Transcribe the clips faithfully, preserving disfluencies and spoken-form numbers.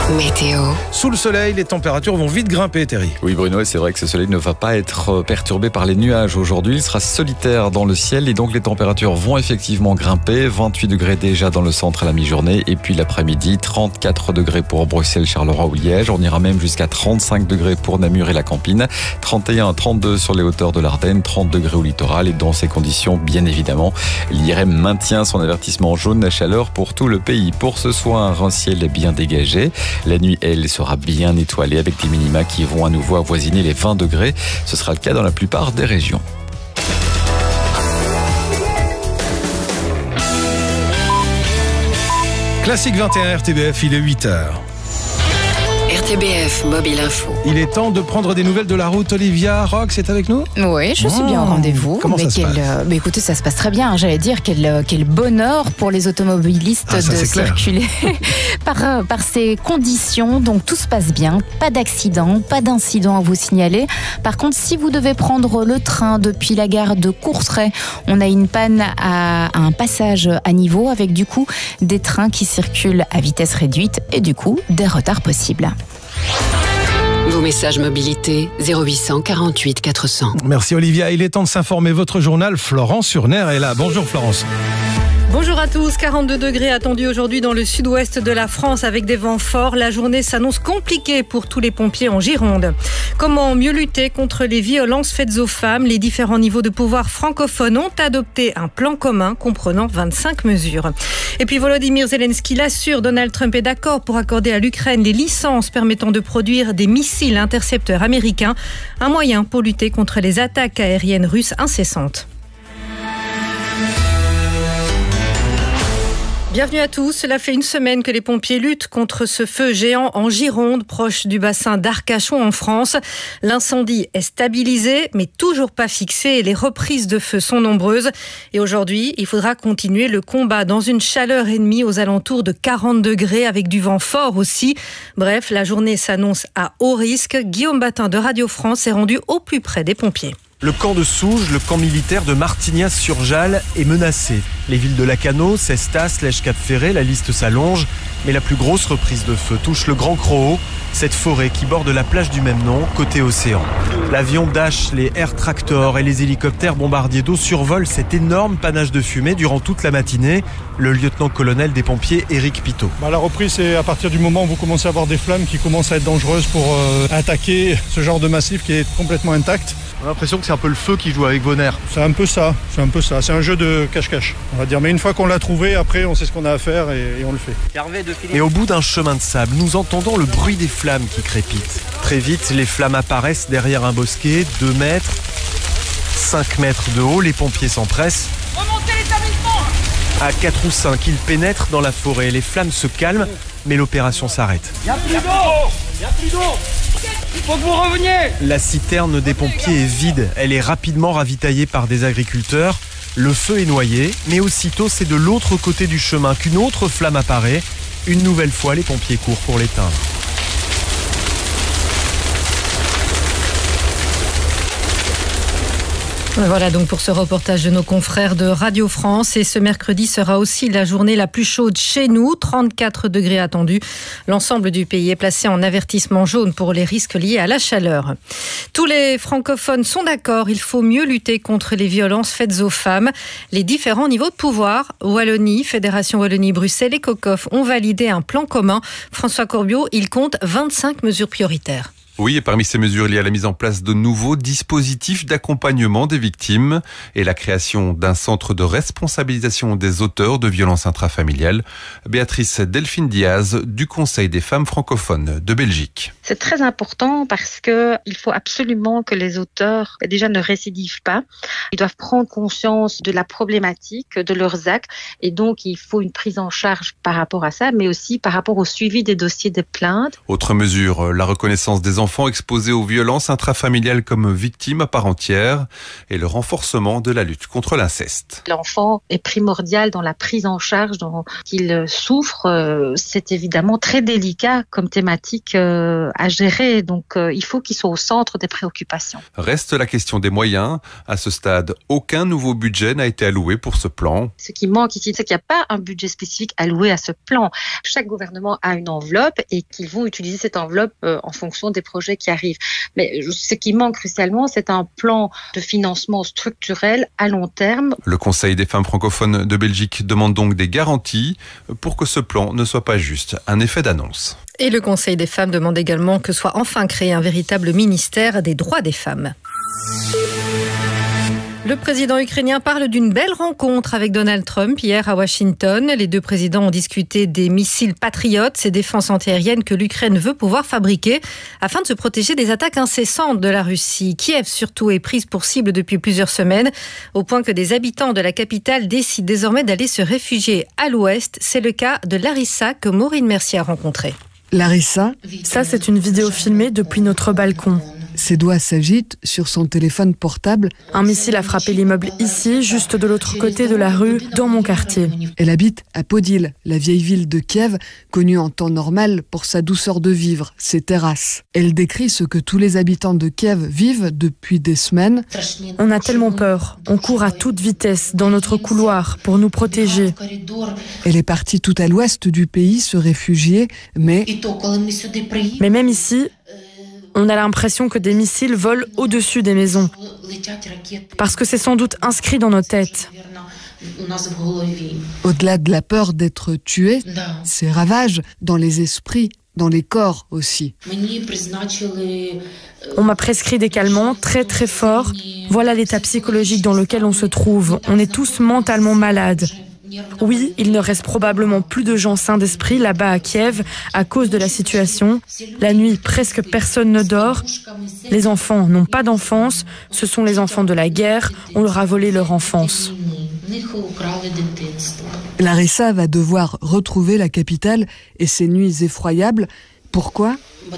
Météo. Sous le soleil, les températures vont vite grimper, Terry. Oui Bruno, et c'est vrai que ce soleil ne va pas être perturbé par les nuages aujourd'hui. Il sera solitaire dans le ciel et donc les températures vont effectivement grimper. vingt-huit degrés déjà dans le centre à la mi-journée et puis l'après-midi, trente-quatre degrés pour Bruxelles, Charleroi ou Liège. On ira même jusqu'à trente-cinq degrés pour Namur et la Campine. trente et un à trente-deux sur les hauteurs de l'Ardenne, trente degrés au littoral. Et dans ces conditions, bien évidemment, l'I R M maintient son avertissement jaune à chaleur pour tout le pays. Pour ce soir, un ciel bien dégagé. La nuit, elle, sera bien étoilée avec des minima qui vont à nouveau avoisiner les vingt degrés. Ce sera le cas dans la plupart des régions. Classique vingt et un R T B F, il est huit heures. R T B F Mobile Info. Il est temps de prendre des nouvelles de la route. Olivia Rox est avec nous. Oui, je suis oh, bien au rendez-vous. Comment mais ça se quel, passe euh, mais écoutez, ça se passe très bien. J'allais dire quel, quel bonheur pour les automobilistes ah, ça, de circuler par, par ces conditions. Donc tout se passe bien, pas d'accident, pas d'incident à vous signaler. Par contre, si vous devez prendre le train depuis la gare de Courtrai, on a une panne à, à un passage à niveau avec du coup des trains qui circulent à vitesse réduite et du coup des retards possibles. Vos messages mobilité zéro huit cent quarante-huit quatre cents. Merci Olivia. Il est temps de s'informer. Votre journal, Florence Surner est là. Bonjour Florence. Bonjour à tous, quarante-deux degrés attendus aujourd'hui dans le sud-ouest de la France avec des vents forts. La journée s'annonce compliquée pour tous les pompiers en Gironde. Comment mieux lutter contre les violences faites aux femmes ? Les différents niveaux de pouvoir francophones ont adopté un plan commun comprenant vingt-cinq mesures. Et puis Volodymyr Zelensky l'assure, Donald Trump est d'accord pour accorder à l'Ukraine les licences permettant de produire des missiles intercepteurs américains, un moyen pour lutter contre les attaques aériennes russes incessantes. Bienvenue à tous. Cela fait une semaine que les pompiers luttent contre ce feu géant en Gironde, proche du bassin d'Arcachon en France. L'incendie est stabilisé, mais toujours pas fixé et les reprises de feu sont nombreuses. Et aujourd'hui, il faudra continuer le combat dans une chaleur ennemie aux alentours de quarante degrés avec du vent fort aussi. Bref, la journée s'annonce à haut risque. Guillaume Batin de Radio France est rendu au plus près des pompiers. Le camp de Souges, le camp militaire de Martignas-sur-Jalles est menacé. Les villes de Lacanau, Cestas, Lège-Cap-Ferré, la liste s'allonge. Mais la plus grosse reprise de feu touche le Grand Croau, cette forêt qui borde la plage du même nom, côté océan. L'avion Dash, les Air Tractor et les hélicoptères bombardiers d'eau survolent cet énorme panache de fumée durant toute la matinée. Le lieutenant-colonel des pompiers, Éric Pitot. Bah, la reprise, c'est à partir du moment où vous commencez à avoir des flammes qui commencent à être dangereuses pour euh, attaquer ce genre de massif qui est complètement intact. On a l'impression que c'est un peu le feu qui joue avec vos nerfs. C'est un peu ça, c'est un peu ça. C'est un jeu de cache-cache, on va dire. Mais une fois qu'on l'a trouvé, après, on sait ce qu'on a à faire et, et on le fait. Et au bout d'un chemin de sable, nous entendons le bruit des flammes qui crépitent. Très vite, les flammes apparaissent derrière un bosquet, deux mètres, cinq mètres de haut. Les pompiers s'empressent. Remontez l'établissement ! À quatre ou cinq, ils pénètrent dans la forêt. Les flammes se calment, mais l'opération s'arrête. Il n'y a plus d'eau ! Il n'y a plus d'eau ! Il faut que vous reveniez ! La citerne des pompiers est vide. Elle est rapidement ravitaillée par des agriculteurs. Le feu est noyé, mais aussitôt, c'est de l'autre côté du chemin qu'une autre flamme apparaît. Une nouvelle fois, les pompiers courent pour l'éteindre. Voilà donc pour ce reportage de nos confrères de Radio France. Et ce mercredi sera aussi la journée la plus chaude chez nous, trente-quatre degrés attendus. L'ensemble du pays est placé en avertissement jaune pour les risques liés à la chaleur. Tous les francophones sont d'accord, il faut mieux lutter contre les violences faites aux femmes. Les différents niveaux de pouvoir, Wallonie, Fédération Wallonie-Bruxelles et COCOF ont validé un plan commun. François Corbiot, il compte vingt-cinq mesures prioritaires. Oui, et parmi ces mesures, il y a la mise en place de nouveaux dispositifs d'accompagnement des victimes et la création d'un centre de responsabilisation des auteurs de violences intrafamiliales. Béatrice Delphine Diaz du Conseil des femmes francophones de Belgique. C'est très important parce que il faut absolument que les auteurs déjà ne récidivent pas. Ils doivent prendre conscience de la problématique, de leurs actes, et donc il faut une prise en charge par rapport à ça, mais aussi par rapport au suivi des dossiers de plaintes. Autre mesure, la reconnaissance des enfants enfants exposés aux violences intrafamiliales comme victimes à part entière et le renforcement de la lutte contre l'inceste. L'enfant est primordial dans la prise en charge dont il souffre. C'est évidemment très délicat comme thématique à gérer. Donc il faut qu'il soit au centre des préoccupations. Reste la question des moyens. À ce stade, aucun nouveau budget n'a été alloué pour ce plan. Ce qui manque ici, c'est qu'il n'y a pas un budget spécifique alloué à ce plan. Chaque gouvernement a une enveloppe et qu'ils vont utiliser cette enveloppe en fonction des projets qui arrivent. Mais ce qui manque crucialement, c'est un plan de financement structurel à long terme. Le Conseil des femmes francophones de Belgique demande donc des garanties pour que ce plan ne soit pas juste un effet d'annonce. Et le Conseil des femmes demande également que soit enfin créé un véritable ministère des droits des femmes. Le président ukrainien parle d'une belle rencontre avec Donald Trump hier à Washington. Les deux présidents ont discuté des missiles Patriot, ces défenses antiaériennes que l'Ukraine veut pouvoir fabriquer afin de se protéger des attaques incessantes de la Russie. Kiev surtout est prise pour cible depuis plusieurs semaines, au point que des habitants de la capitale décident désormais d'aller se réfugier à l'ouest. C'est le cas de Larissa que Maureen Mercier a rencontré. Larissa, ça c'est une vidéo filmée depuis notre balcon. Ses doigts s'agitent sur son téléphone portable. Un missile a frappé l'immeuble ici, juste de l'autre côté de la rue, dans mon quartier. Elle habite à Podil, la vieille ville de Kiev, connue en temps normal pour sa douceur de vivre, ses terrasses. Elle décrit ce que tous les habitants de Kiev vivent depuis des semaines. On a tellement peur. On court à toute vitesse dans notre couloir pour nous protéger. Elle est partie tout à l'ouest du pays se réfugier, mais... Mais même ici... On a l'impression que des missiles volent au-dessus des maisons. Parce que c'est sans doute inscrit dans nos têtes. Au-delà de la peur d'être tué, ces ravages dans les esprits, dans les corps aussi. On m'a prescrit des calmants très très forts. Voilà l'état psychologique dans lequel on se trouve. On est tous mentalement malades. Oui, il ne reste probablement plus de gens sains d'esprit là-bas à Kiev à cause de la situation. La nuit, presque personne ne dort. Les enfants n'ont pas d'enfance. Ce sont les enfants de la guerre. On leur a volé leur enfance. Larissa va devoir retrouver la capitale et ses nuits effroyables. Pourquoi ?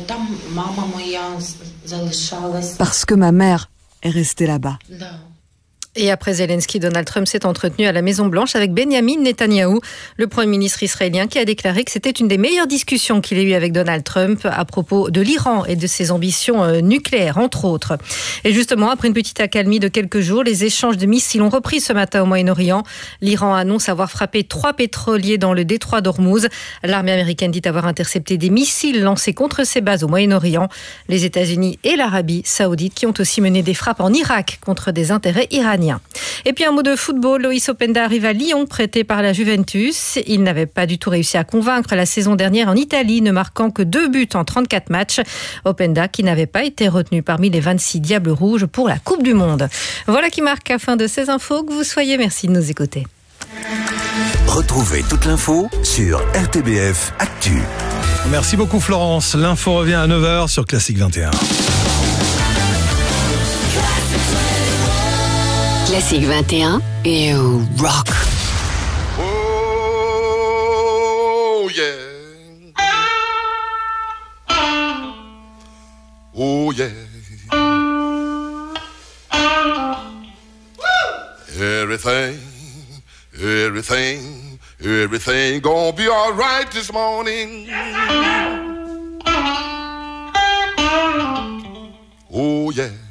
Parce que ma mère est restée là-bas. Et après Zelensky, Donald Trump s'est entretenu à la Maison-Blanche avec Benjamin Netanyahou, le Premier ministre israélien, qui a déclaré que c'était une des meilleures discussions qu'il ait eues avec Donald Trump à propos de l'Iran et de ses ambitions nucléaires, entre autres. Et justement, après une petite accalmie de quelques jours, les échanges de missiles ont repris ce matin au Moyen-Orient. L'Iran annonce avoir frappé trois pétroliers dans le détroit d'Ormuz. L'armée américaine dit avoir intercepté des missiles lancés contre ses bases au Moyen-Orient. Les États-Unis et l'Arabie saoudite qui ont aussi mené des frappes en Irak contre des intérêts iraniens. Et puis un mot de football, Loïs Openda arrive à Lyon, prêté par la Juventus. Il n'avait pas du tout réussi à convaincre la saison dernière en Italie, ne marquant que deux buts en trente-quatre matchs. Openda qui n'avait pas été retenu parmi les vingt-six Diables Rouges pour la Coupe du Monde. Voilà qui marque la fin de ces infos. Que vous soyez, merci de nous écouter. Retrouvez toute l'info sur R T B F Actu. Merci beaucoup Florence. L'info revient à neuf heures sur Classique vingt et un. Classique vingt et un et rock. Oh yeah. Oh yeah. Everything, everything, everything gonna be all right this morning. Oh yeah.